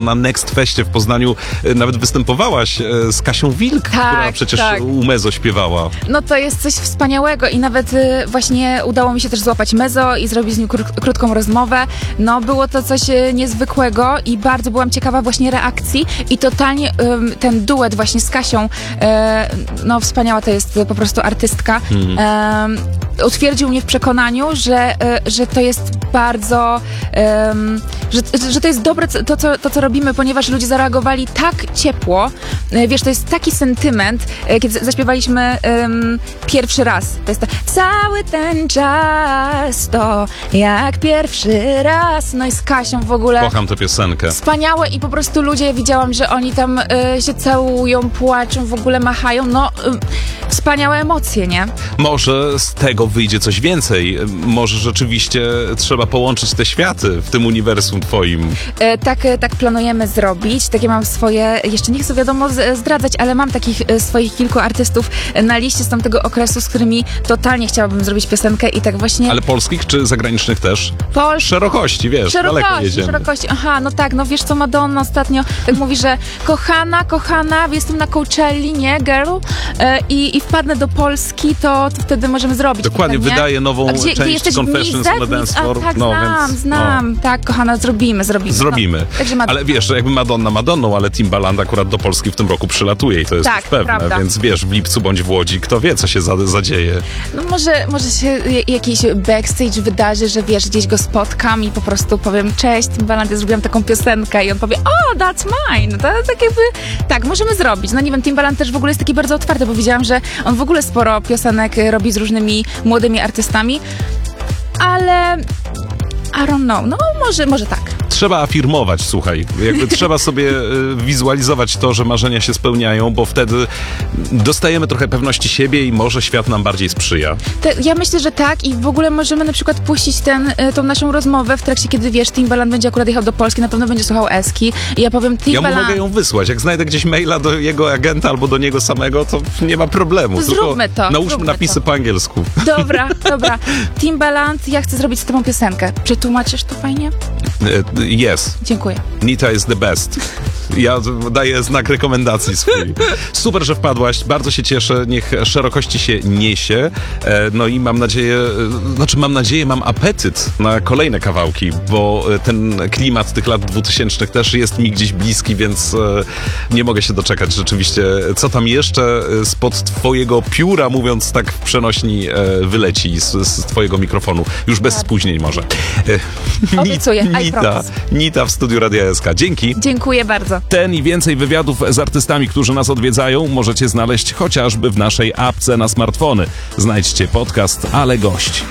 na Next Feście w Poznaniu nawet występowałaś z Kasią Wilk, która przecież u Mezo śpiewała. No to jest coś wspaniałego i nawet właśnie udało mi się też złapać Mezo i zrobić z nim krótką rozmowę. No było to coś niezwykłego i bardzo byłam ciekawa właśnie reakcji i totalnie ten duet właśnie z Kasią, no wspaniała to jest po prostu artystka. Utwierdził mnie w przekonaniu, że to jest bardzo, że to jest dobre to, co robimy, ponieważ ludzie zareagowali tak ciepło. Wiesz, to jest taki sentyment, kiedy zaśpiewaliśmy pierwszy raz. To jest cały ten czas, to jak pierwszy raz. No i z Kasią w ogóle. Kocham tę piosenkę. Wspaniałe i po prostu ludzie, widziałam, że oni tam się całują, płaczą, w ogóle machają. No, wspaniałe emocje, nie? Może z tego wyjdzie coś więcej. Może rzeczywiście trzeba połączyć te światy w tym uniwersum twoim. Tak planujemy zrobić. Takie mam swoje, jeszcze nie chcę wiadomo zdradzać, ale mam takich swoich kilku artystów na liście z tamtego okresu, z którymi totalnie chciałabym zrobić piosenkę i tak właśnie... Ale polskich czy zagranicznych też? Szerokości, wiesz, daleko jedziemy. Szerokości. Aha, no tak, no wiesz co, Madonna ostatnio tak mówi, że kochana, jestem na Coachelli, nie, girl? I wpadnę do Polski, to wtedy możemy zrobić. Dokładnie, potem, wydaje nową część Confessions on the Dance Floor. Tak, no, znam. Tak, kochana, zrobimy. Zrobimy. No, ale wiesz, jakby Madonną, ale Timbaland akurat do Polski w tym roku przylatuje i to jest już pewne, prawda. Więc wiesz, w lipcu bądź w Łodzi, kto wie, co się zadzieje. No może się jakiś backstage wydarzy, że wiesz, gdzieś go spotkam i po prostu powiem, cześć, Timbaland, ja zrobiłam taką piosenkę i on powie, that's mine. To tak jakby, tak, możemy zrobić. No nie wiem, Timbaland też w ogóle jest taki bardzo otwarty, bo widziałam, że on w ogóle sporo piosenek robi z różnymi młodymi artystami, ale I don't know, no może tak. Trzeba afirmować, słuchaj. Jakby trzeba sobie wizualizować to, że marzenia się spełniają, bo wtedy dostajemy trochę pewności siebie i może świat nam bardziej sprzyja. Ja myślę, że tak i w ogóle możemy na przykład puścić tą naszą rozmowę w trakcie, kiedy wiesz, Timbaland będzie akurat jechał do Polski, na pewno będzie słuchał Eski i ja powiem Timbaland... Ja mu mogę ją wysłać. Jak znajdę gdzieś maila do jego agenta albo do niego samego, to nie ma problemu. Zróbmy to. Nałóżmy napisy po angielsku. Dobra. Timbaland, ja chcę zrobić z tobą piosenkę. Przetłumaczysz to fajnie? Yes. Dziękuję. Nita is the best. Ja daję znak rekomendacji swój. Super, że wpadłaś. Bardzo się cieszę. Niech szerokości się niesie. No i mam nadzieję, mam apetyt na kolejne kawałki, bo ten klimat tych lat 2000 też jest mi gdzieś bliski, więc nie mogę się doczekać rzeczywiście, co tam jeszcze spod twojego pióra, mówiąc tak w przenośni, wyleci z twojego mikrofonu. Już bez spóźnień może. Obiecuję. Nita w studiu Radia SK. Dzięki. Dziękuję bardzo. Ten i więcej wywiadów z artystami, którzy nas odwiedzają, możecie znaleźć chociażby w naszej apce na smartfony. Znajdźcie podcast Ale Gość.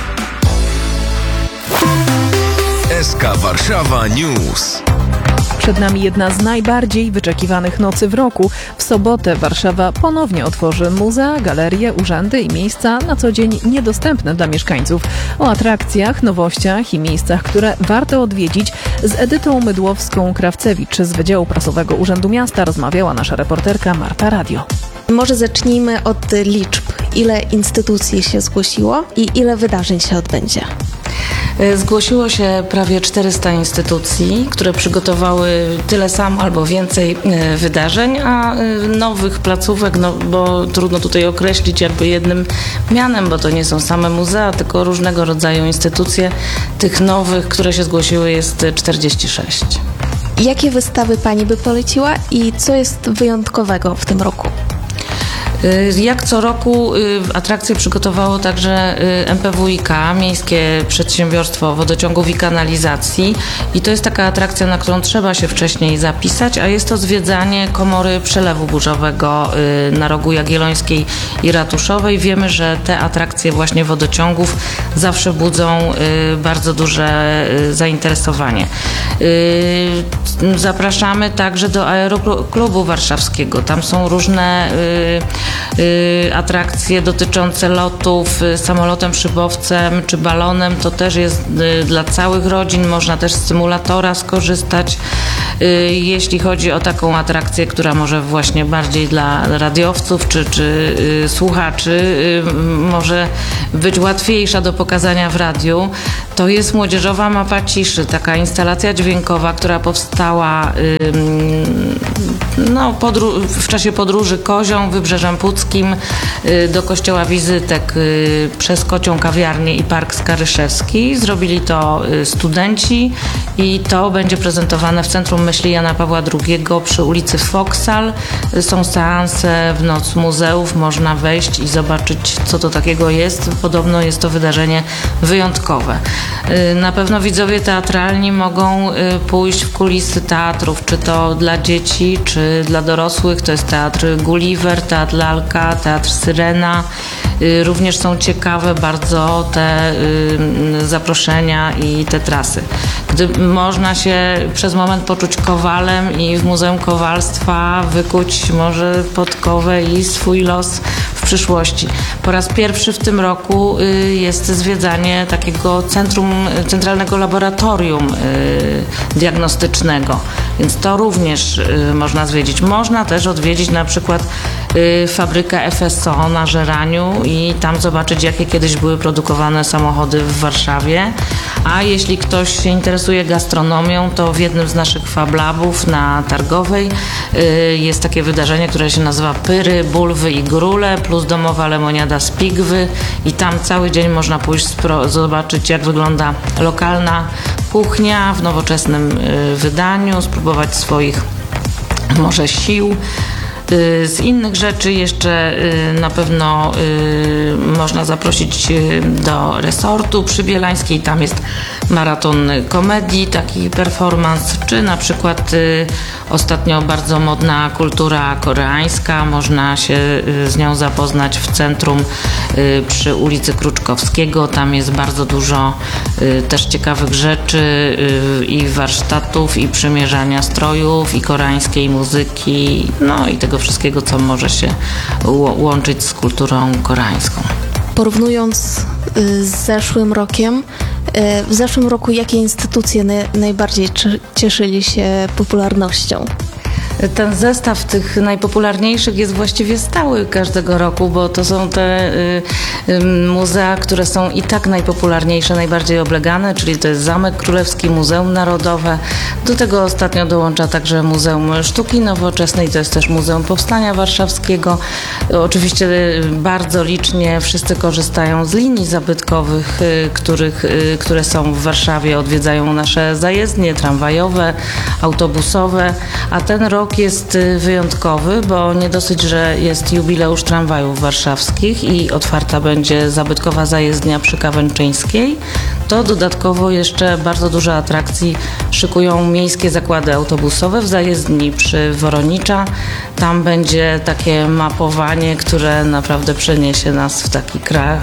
SK Warszawa News. Przed nami jedna z najbardziej wyczekiwanych nocy w roku. W sobotę Warszawa ponownie otworzy muzea, galerie, urzędy i miejsca na co dzień niedostępne dla mieszkańców. O atrakcjach, nowościach i miejscach, które warto odwiedzić z Edytą Mydłowską-Krawcewicz z Wydziału Prasowego Urzędu Miasta rozmawiała nasza reporterka Marta Radio. Może zacznijmy od liczb. Ile instytucji się zgłosiło i ile wydarzeń się odbędzie? Zgłosiło się prawie 400 instytucji, które przygotowały tyle samo albo więcej wydarzeń, a nowych placówek, no bo trudno tutaj określić jakby jednym mianem, bo to nie są same muzea, tylko różnego rodzaju instytucje. Tych nowych, które się zgłosiły, jest 46. Jakie wystawy Pani by poleciła i co jest wyjątkowego w tym roku? Jak co roku atrakcje przygotowało także MPWiK, Miejskie Przedsiębiorstwo Wodociągów i Kanalizacji, i to jest taka atrakcja, na którą trzeba się wcześniej zapisać, a jest to zwiedzanie komory przelewu burzowego na rogu Jagiellońskiej i Ratuszowej. Wiemy, że te atrakcje właśnie wodociągów zawsze budzą bardzo duże zainteresowanie. Zapraszamy także do Aeroklubu Warszawskiego. Tam są różne atrakcje dotyczące lotów samolotem szybowcem czy balonem. To też jest dla całych rodzin. Można też z symulatora skorzystać. Jeśli chodzi o taką atrakcję, która może właśnie bardziej dla radiowców czy słuchaczy może być łatwiejsza do pokazania w radiu, To jest młodzieżowa mapa ciszy, taka instalacja dźwiękowa, która powstała w czasie podróży Kozią, Wybrzeżem Puckim do kościoła Wizytek przez Kocią Kawiarnię i Park Skaryszewski. Zrobili to studenci i to będzie prezentowane w Centrum Myśli Jana Pawła II przy ulicy Foksal. Są seanse w Noc Muzeów, można wejść i zobaczyć, co to takiego jest. Podobno jest to wydarzenie wyjątkowe. Na pewno widzowie teatralni mogą pójść w kulisy teatrów, czy to dla dzieci, czy dla dorosłych. To jest teatr Gulliver, teatr Lalka, teatr Syrena. Również są ciekawe bardzo te zaproszenia i te trasy. Gdy można się przez moment poczuć kowalem i w Muzeum Kowalstwa wykuć może podkowę i swój los w przyszłości. Po raz pierwszy w tym roku jest zwiedzanie takiego centralnego laboratorium diagnostycznego, więc to również można zwiedzić. Można też odwiedzić na przykład fabrykę FSO na Żeraniu i tam zobaczyć, jakie kiedyś były produkowane samochody w Warszawie. A jeśli ktoś się interesuje gastronomią, to w jednym z naszych fablabów na Targowej jest takie wydarzenie, które się nazywa Pyry, Bulwy i Grule plus domowa lemoniada z pigwy i tam cały dzień można pójść zobaczyć, jak wygląda lokalna kuchnia w nowoczesnym wydaniu, spróbować swoich może sił. Z innych rzeczy jeszcze na pewno można zaprosić do resortu przybielańskiej. Tam jest maraton komedii, taki performance, czy na przykład ostatnio bardzo modna kultura koreańska. Można się z nią zapoznać w centrum przy ulicy Kruczkowskiego. Tam jest bardzo dużo też ciekawych rzeczy i warsztatów, i przymierzania strojów, i koreańskiej muzyki, no i tego wszystkiego, co może się łączyć z kulturą koreańską. Porównując z zeszłym rokiem, w zeszłym roku jakie instytucje najbardziej cieszyli się popularnością? Ten zestaw tych najpopularniejszych jest właściwie stały każdego roku, bo to są te muzea, które są i tak najpopularniejsze, najbardziej oblegane, czyli to jest Zamek Królewski, Muzeum Narodowe. Do tego ostatnio dołącza także Muzeum Sztuki Nowoczesnej, to jest też Muzeum Powstania Warszawskiego. Oczywiście bardzo licznie wszyscy korzystają z linii zabytkowych, które są w Warszawie, odwiedzają nasze zajezdnie tramwajowe, autobusowe, a ten rok jest wyjątkowy, bo nie dosyć, że jest jubileusz tramwajów warszawskich i otwarta będzie zabytkowa zajezdnia przy Kawęczyńskiej, to dodatkowo jeszcze bardzo dużo atrakcji szykują miejskie zakłady autobusowe w zajezdni przy Woronicza. Tam będzie takie mapowanie, które naprawdę przeniesie nas w taki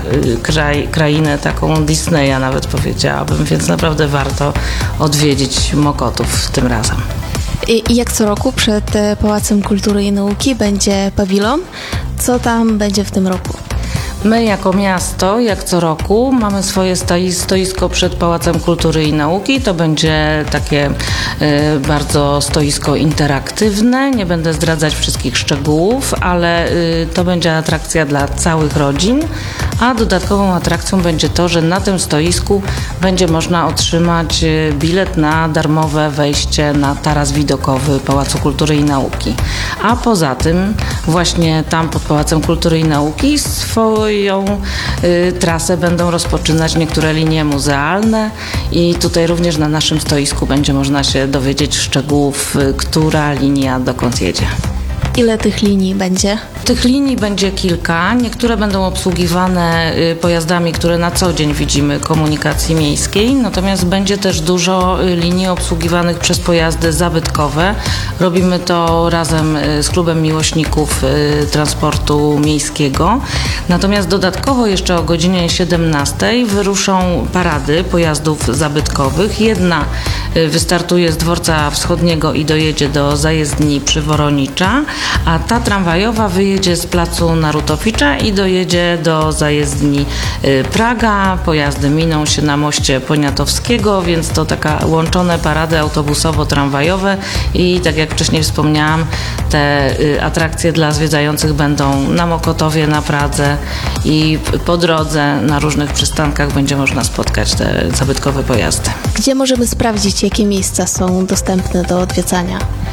krainę taką Disneya nawet powiedziałabym, więc naprawdę warto odwiedzić Mokotów tym razem. I jak co roku przed Pałacem Kultury i Nauki będzie pawilon. Co tam będzie w tym roku? My jako miasto, jak co roku, mamy swoje stoisko przed Pałacem Kultury i Nauki. To będzie takie bardzo stoisko interaktywne. Nie będę zdradzać wszystkich szczegółów, ale to będzie atrakcja dla całych rodzin. A dodatkową atrakcją będzie to, że na tym stoisku będzie można otrzymać bilet na darmowe wejście na taras widokowy Pałacu Kultury i Nauki. A poza tym właśnie tam pod Pałacem Kultury i Nauki swoją trasę będą rozpoczynać niektóre linie muzealne i tutaj również na naszym stoisku będzie można się dowiedzieć szczegółów, która linia dokąd jedzie. Ile tych linii będzie? Tych linii będzie kilka. Niektóre będą obsługiwane pojazdami, które na co dzień widzimy komunikacji miejskiej, natomiast będzie też dużo linii obsługiwanych przez pojazdy zabytkowe. Robimy to razem z Klubem Miłośników Transportu Miejskiego. Natomiast dodatkowo jeszcze o godzinie 17 wyruszą parady pojazdów zabytkowych. Jedna wystartuje z Dworca Wschodniego i dojedzie do zajezdni przy Woronicza, a ta tramwajowa wyjedzie z placu Narutowicza i dojedzie do zajezdni Praga. Pojazdy miną się na moście Poniatowskiego, więc to taka łączone parady autobusowo-tramwajowe i tak jak wcześniej wspomniałam, te atrakcje dla zwiedzających będą na Mokotowie, na Pradze i po drodze na różnych przystankach będzie można spotkać te zabytkowe pojazdy. Gdzie możemy sprawdzić, jakie miejsca są dostępne do odwiedzania?